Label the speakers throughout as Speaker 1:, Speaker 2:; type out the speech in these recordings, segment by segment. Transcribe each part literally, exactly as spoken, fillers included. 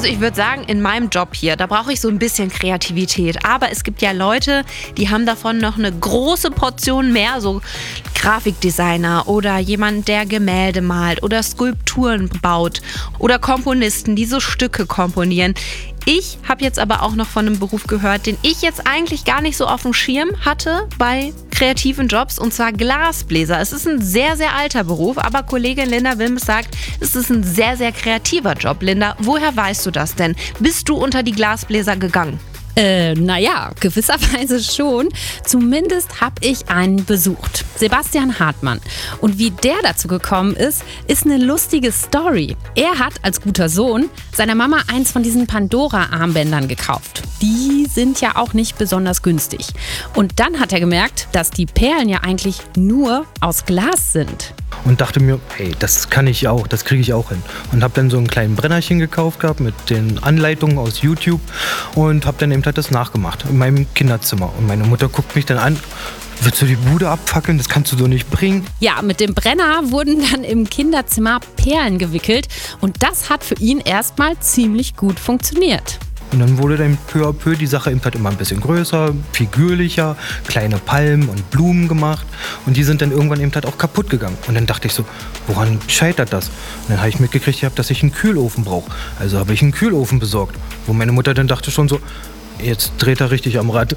Speaker 1: Also ich würde sagen, in meinem Job hier, da brauche ich so ein bisschen Kreativität. Aber es gibt ja Leute, die haben davon noch eine große Portion mehr, so Grafikdesigner oder jemand, der Gemälde malt oder Skulpturen baut oder Komponisten, die so Stücke komponieren. Ich habe jetzt aber auch noch von einem Beruf gehört, den ich jetzt eigentlich gar nicht so auf dem Schirm hatte bei kreativen Jobs, und zwar Glasbläser. Es ist ein sehr, sehr alter Beruf, aber Kollegin Linda Wilms sagt, es ist ein sehr, sehr kreativer Job. Linda, woher weißt du das denn? Bist du unter die Glasbläser gegangen?
Speaker 2: Äh, naja, gewisserweise schon. Zumindest habe ich einen besucht. Sebastian Hartmann. Und wie der dazu gekommen ist, ist eine lustige Story. Er hat als guter Sohn seiner Mama eins von diesen Pandora-Armbändern gekauft. Die sind ja auch nicht besonders günstig. Und dann hat er gemerkt, dass die Perlen ja eigentlich nur aus Glas sind.
Speaker 3: Und dachte mir, hey, das kann ich auch, das kriege ich auch hin. Und habe dann so einen kleinen Brennerchen gekauft gehabt mit den Anleitungen aus YouTube und habe dann eben halt das nachgemacht in meinem Kinderzimmer. Und meine Mutter guckt mich dann an, willst du die Bude abfackeln, das kannst du so nicht bringen.
Speaker 2: Ja, mit dem Brenner wurden dann im Kinderzimmer Perlen gewickelt und das hat für ihn erstmal ziemlich gut funktioniert.
Speaker 3: Und dann wurde dann peu à peu die Sache eben halt immer ein bisschen größer, figürlicher, kleine Palmen und Blumen gemacht. Und die sind dann irgendwann eben halt auch kaputt gegangen. Und dann dachte ich so, woran scheitert das? Und dann habe ich mitgekriegt, dass ich einen Kühlofen brauche. Also habe ich einen Kühlofen besorgt. Wo meine Mutter dann dachte schon so, jetzt dreht er richtig am Rad.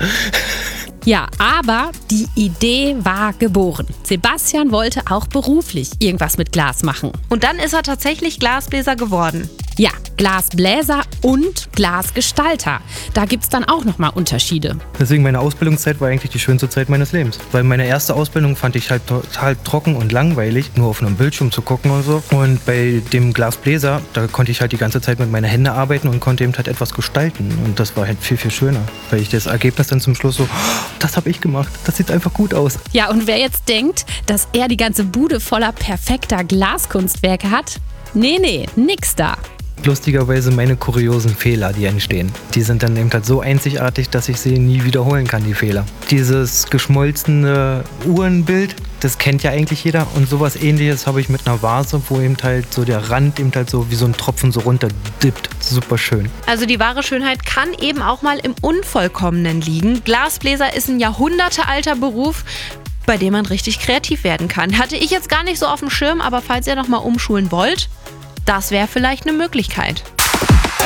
Speaker 2: Ja, aber die Idee war geboren. Sebastian wollte auch beruflich irgendwas mit Glas machen.
Speaker 1: Und dann ist er tatsächlich Glasbläser geworden.
Speaker 2: Ja, Glasbläser und Glasgestalter. Da gibt es dann auch nochmal Unterschiede.
Speaker 3: Deswegen meine Ausbildungszeit war eigentlich die schönste Zeit meines Lebens. Weil meine erste Ausbildung fand ich halt total trocken und langweilig, nur auf einem Bildschirm zu gucken und so. Und bei dem Glasbläser, da konnte ich halt die ganze Zeit mit meinen Händen arbeiten und konnte eben halt etwas gestalten. Und das war halt viel, viel schöner. Weil ich das Ergebnis dann zum Schluss so, das habe ich gemacht, das sieht einfach gut aus.
Speaker 2: Ja, und wer jetzt denkt, dass er die ganze Bude voller perfekter Glaskunstwerke hat? Nee, nee, nix da.
Speaker 3: Lustigerweise meine kuriosen Fehler, die entstehen. Die sind dann eben halt so einzigartig, dass ich sie nie wiederholen kann, die Fehler. Dieses geschmolzene Uhrenbild, das kennt ja eigentlich jeder. Und sowas Ähnliches habe ich mit einer Vase, wo eben halt so der Rand eben halt so wie so ein Tropfen so runterdippt. Super schön.
Speaker 1: Also die wahre Schönheit kann eben auch mal im Unvollkommenen liegen. Glasbläser ist ein jahrhundertealter Beruf, bei dem man richtig kreativ werden kann. Hatte ich jetzt gar nicht so auf dem Schirm, aber falls ihr noch mal umschulen wollt, das wäre vielleicht eine Möglichkeit.